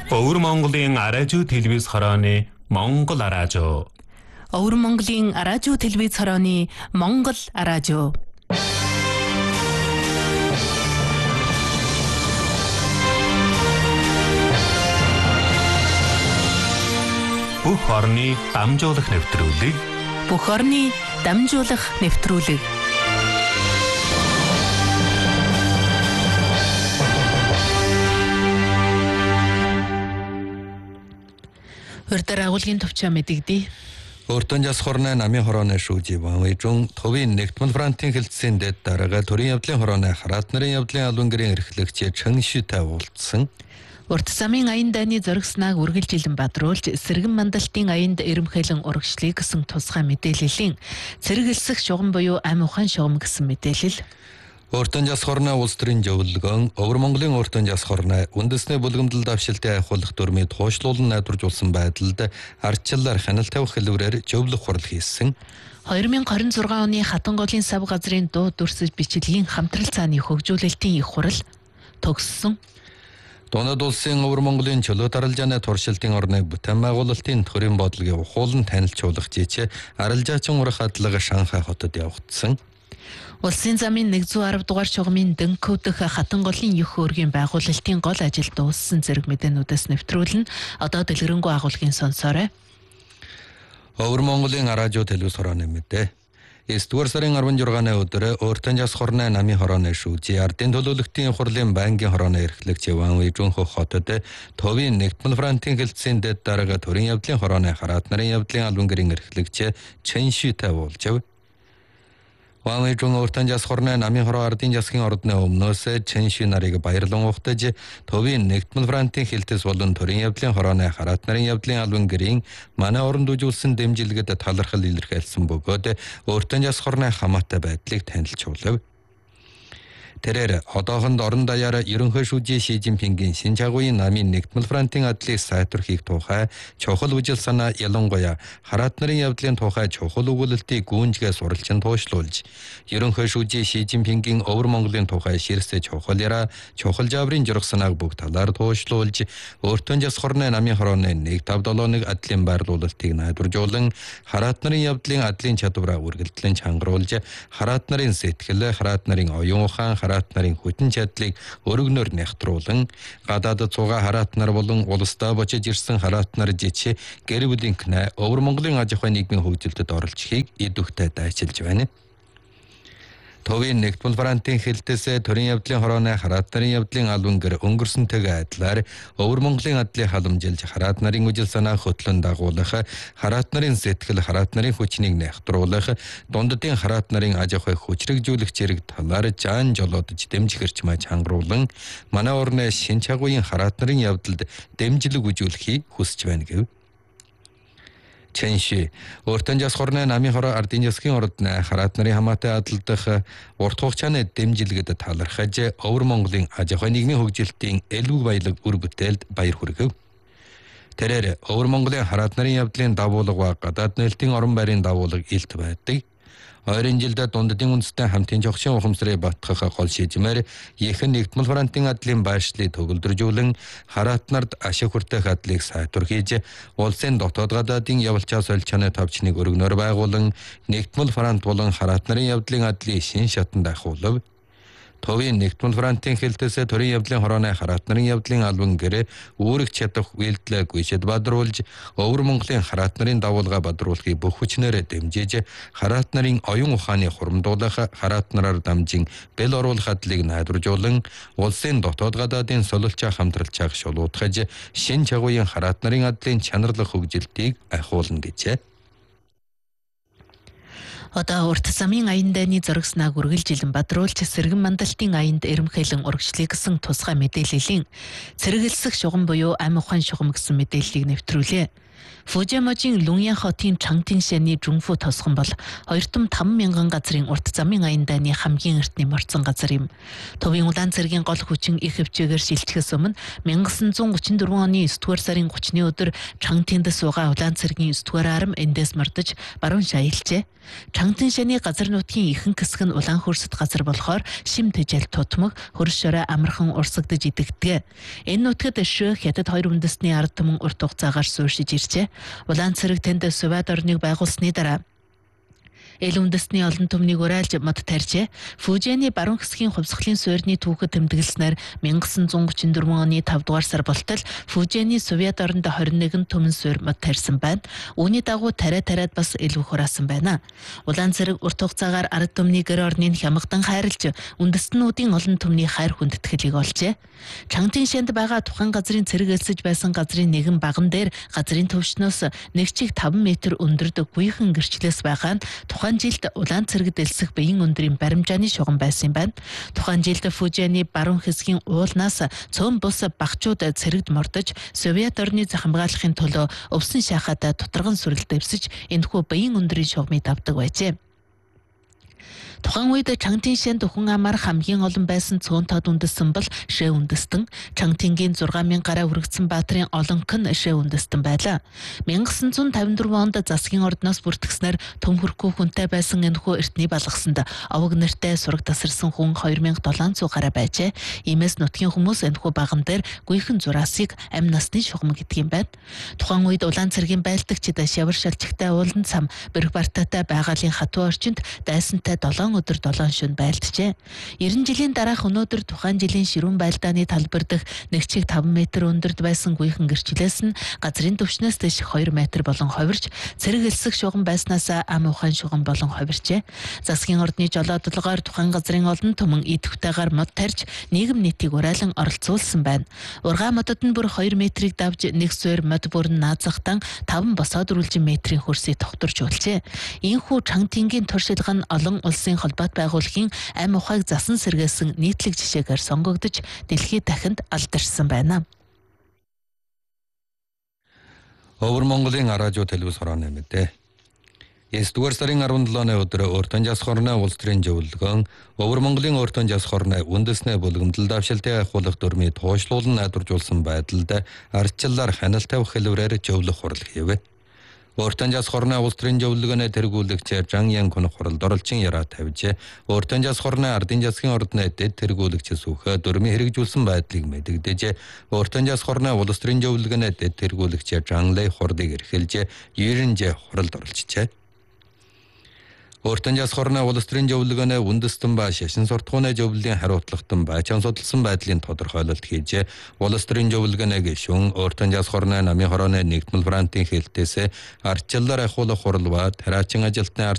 Өвөр Монголын араажуу телевиз хорооны Монгол араажуу. Өвөр Монголын араажуу телевиз хорооны Монгол араажуу. Бүх орны дамжуулах нэвтрүүлэг. Бүх орны дамжуулах нэвтрүүлэг. Урьдаар агуулгын төвчөө мэдэгдээ. Өөртөө жас хорны намын хорооны шүүжи баамжун төвийн нэгтмэл фронтын хилцээнд дэд дараагаа төрийн явдлын хорооны хараат нарын явдлын албан гэрийн эрхлэгчид Чаншитай уулзсан. Урт замын аян дайны зөргснаг үргэлжилэн бадруулж сэргэн мандалтын аянд эрэмхэлэн урагшлыг гэсэн тусгай мэдээлэлийн цэргэлсэх шугам буюу ам ухаан шугам гэсэн мэдээлэл. Өөртөө жас хорны улс төрийн зөвлөгөөн Өвөр Монголын өөртөө жас хорны үндэсний булгамдал давшилтын ахиулах дүрмийг туушлуулан найдваржуулсан байдалд ардчилаар хяналт тавих хэлбэрээр зөвлөх хурал хийсэн. 2026 оны Хатанголын сав газрын дуу дүрсэж бичлэгийн хамтрал цааны хөгжүүлэлтийн их хурал төгссөн. Дунад улсын Өвөр Монголын чөлөө даралжааны туршилтын орны бүтээн байгуулалтын төрийн бодлогын ухуулан танилцуулах жийч арилжаачин урах хадлага Шанхай хотод явагдсан. Улсын замын 110 дугаар шугамын Дэнкүүдэх Хатанголын их хөөргийн байгуулалтын гол ажил дууссан зэрэг мэдээнүүдээс нэвтрүүлэн одоо дэлгэрэнгүй агуулгын сонсоорой. Өвөр Монголын араажуу телевиз хорооны мэдээ. 9-р сарын 16-ны өдөр өөртөө жас хорны намын хорооны шүүжи ардын төлөөлөгчдийн хурлын байнгын хорооны эрхлэгч Ван Вэйжунх хотод төвийн нэгтмэл фронтын хилцээнд дэд дараагаа төрийн явдлын хорооны хараат нарын явдлын албан гэрийн эрхлэгч Чаншитай уулзав. Ван Вэйжун өөртөө жас хорны намын хороо ардын жасгийн ордны өмнөөс Чанши нарыг баярлан ухтаж төвийн нэгтмэл фронтын хилцээс болон төрийн явдлын хорооны хараат нарын явдлын албан гэрийн манай оронд үзүүлсэн дэмжлэгэд талархал илэрхийлсэн бөгөөд өөртөө жас хорны хамаатай байдлыг танилцуулав. Тэрээр одоохонд орон даяар ерөнхий шүүжээ Ши Цзиньпингийн шинж агууын намын нэгтмэл фронтын адлыг сайтруулахыг тухай чухал үжил санаа ялангуяа хараат нарын явдлын тухай чухал өгүүлэлтийг гүнжгээс уралчин туушлуулж ерөнхий шүүжээ Ши Цзиньпингийн Өвөр Монголын тухай ширсэ чухал яра чухал жаврын журах санааг бүгд талаар туушлуулж өөртөө жас хорны намын хорооны 157-ыг адлын байрлуулалтыг найдваржуулан хараат нарын явдлын адлын чадвараа үргэлжлэн чангаруулж хараат нарын сэтгэл хараат нарын оюун ухаан хараат нарын хүчин чадлыг өргөнөөр нягтруулан гадаадд цугаа хараат нар болон улсдаа бочиж ирсэн хараат нар жичи гэр бүлийн кнэ Өвөр Монголын аж ахуйн нийгмийн хөгжилдөд оролцохыг идэвхтэй дайчилж байна. Төвийн нэгтмэл фронтын хилцээс төрийн явдлын хорооны хараат нарын явдлын албан гэр өнгөрсөнтэйгээ адилаар Өвөр Монголын адлыг халамжилж хараат нарын үжил санаа хөтлөн дагуулах, хараат нарын сэтгэл хараат нарын хүчнийг нягтруулах, дунддын хараат нарын аж ахуй хүчрэгжүүлэх зэрэг талаар жаан жолоодж дэмжигэрч маж хангруулан манай орны шинж агууын хараат нарын явдалд дэмжлэг үзүүлэхийг хүсэж байна гэв. Чанши өөртөө жас хорны намын хороо ардын жасгийн ордны хараат нарын хамаатай адалдах урт хугацааны дэмжлэгэд талархаж Өвөр Монголын аж ахуйн нийгмийн хөгжилтийн элбэг баялаг үр бүтээлд баяр хүргэв. Тэрээр Өвөр Монголын хараат нарын явдлын дагуулга ба гадаад нээлтийн орон байрын дагуулга илт байдаг. Ойрын жилдээ дунддын үндэстэй хамтын жогшин ухамсарыг батгах гол шийдмээр ихэнх нэгтмэл фронтын адлын байршлыг төгөлдржүүлэн хараат нарт ашиг хүртэх адлыг сайтур хийж улсын дотоод гадаадын явалчаа солилцооны тавчныг өргөнөөр байгуулан нэгтмэл фронт болон хараат нарын явдлын адлыг шин шатанд ахуулав. Төвийн нэгтмэл фронтын хилцээс төрийн явдлын хорооны хараат нарын явдлын албан гэрээ үүрэг чадах үйлдэлээ гүйцэд бадруулж Өвөр Монголын хараат нарын дагуулга бадруулахыг бүх хүчнээр дэмжиж хараат нарын оюун ухааны хурамдуулах хараат нараар дамжин бэл оруулах адлыг найдваржуулан улсын дотоод гадаадын солилцоо хамтралчааг шулуутгаж шинж агууын хараат нарын адлын чанарлах хөгжилтийг ахиулна гэжээ. Одоо урт замын аян дайны зөргснаг үргэлжилэн бадруулж сэргэн мандалтын аянд эрэмхэлэн урагшлыг гэсэн тусгай мэдээлэлийн цэргэлсэх шугам буюу ам ухаан шугам гэсэн мэдээллийг нэвтрүүлээ. Фужиможийн Луньян хотын Чангтиншаны Жунфу тосгон бол 250,000 газрын урт замын аян дайны хамгийн эртний морцсон газар юм. Төвийн улаан цэргийн гол хүчин их хвчээгээр шилжихээс өмнө 1934 оны 9-р сарын 30-ны өдөр Чангтинд суугаа улаан цэргийн 9-р арам эндээс мордож баруун шаялжээ. Чангтиншаны газар нутгийн ихэнх хэсэг нь улаан хөрсөд газар болохоор шим тэжээл тутмаг, хөрс шорой амархан урсагдж идэгдэг. Энэ нутгад Шө хятад хоёр үндэстний ард түмэн урт хугацаагаар сууршиж иржээ. Улаан цэрэг тэнд Совет орныг байгуулсны дараа эл үндэстний олон түмнийг урайлж мод тарьжээ. Фужианы баруун хэсгийн хувьсгалын суурьны түүхэд тэмдэглэснээр 1934 оны 5 дугаар сар болтол Фужианы Совет оронд 21 түмэн суурь мод тарьсан байна. Үүний дагуу тариад бас илүү хураасан байна. Улаан цэрэг урт хугацаагаар ард түмний гэр орныг хямгадан хайрлж үндэстнүүдийн олон түмний хайр хүндэтгэлийг олжээ. Чангтиншанд байгаа тухайн газрын цэрэг элсэж байсан газрын нэгэн баган дээр газрын төвшнөөс 1.5 метр өндөрт гүйхэн гэрчлээс байгаа нь тухайн жилд улаан цэрэгт элсэх биеийн өндрийн баримжааны шугам байсан юм байна. Тухайн жилд Фужианы баруун хэсгийн уулнаас цөөн бус багчууд цэрэгт мордож Совет орны захимгаалахын төлөө өвсөн шахаад тутарган сүрэлд дэвсэж энэхүү биеийн өндрийн шугамыг давдаг байжээ. Тухайн үед Чангтиншанд хүн амаар хамгийн олон байсан цөөн тод үндэстэн бол Шэ үндэстэн. Чангтингийн 6,000 гараа үргэлжсэн баатрын олонх нь Шэ үндэстэн байлаа. 1954 онд засгийн ордноос бүртгэснээр төмхөрхгүй хүнтэй байсан энэхүү эртний балгасанд овог нэртэй сураг тасарсан хүн 2700 гараа байжээ. Иймээс нутгийн хүмүүс энэхүү баган дээр гүйхэн зураасыг амь насны шугам гэдэг юм байна. Тухайн үед улаан цэргийн байлдагчид шавар шалжигтай уулан цам бэрх бартаатай байгалийн хатуу орчинд дайсантай 7 өдөр 7 шөнө байлджээ. 90 жилийн дараах өнөөдөр тухайн жилийн ширүүн байлдааны талбар дэх 1.5 метр өндөрт байсан гүйхэн гэрчлээс нь газрын төвшнөөс дэш 2 метр болон ховирч цэрэг элсэх шугам байснаас ам ухаан шугам болон ховирчээ. Засгийн ордны жолоодолгоор тухайн газрын олон түмэн идэвхтэйгээр мод тарьж нийгэм нийтийг урайлан оролцуулсан байна. Ургаа модод нь бүр 2 метрийг давж нэг суурь мод бүр нь наазахтан 5 босоод үрүүлжин метрийн хөрсийг тогтворч үлжээ. Ийхүү Чангтингийн туршилга нь олон улсын холбоот байгууллагын амь ухааг засан сэргээсэн нийтлэг жишээгээр сонгогдож дэлхийд дахинд алдарсан байна. Өвөр Монголын радио телевиз хорооны мэдээ. 9-р сарын 17-ны өдөр Уртан жас хорны улс төрийн зөвлөгөөн Өвөр Монголын Уртан жас хорны үндэсний бүлгэмдэл давшилтыг ахиулах дүрмийг туушлуулан найдваржуулсан байдалд ардчлалаар хяналт тавих хэлбэрээр зөвлөх хурал хийв. Уртан жас хорны улс төрийн зөвлөгөөний тэргүүлэгч Жан Ян Kun хуралд оролцсон яраа тавьж, Уртан жас хорны ардын засгийн ордны дэд тэргүүлэгч сүүхэ дүрмийг хэрэгжүүлсэн байдлыг мэдэгдэж, Уртан жас хорны улс төрийн зөвлөгөөний дэд тэргүүлэгч Жан Лэй хурдыг эрхэлж, Юрэнж хуралд оролцжээ. Уртан жас хорны улс төрийн зөвлөгөөний үндэстэн ба шашин суртахууны зөвлөлийн хариуцлагатан байчаан судалсан байдлын тодорхойлолт хийж, улс төрийн зөвлөгөөний гишүүн Уртан жас хорны намын хорооны нэгдмэл фронтын хэлтээс ардчлалаар ахиулах хурал ба тариачин ажилтны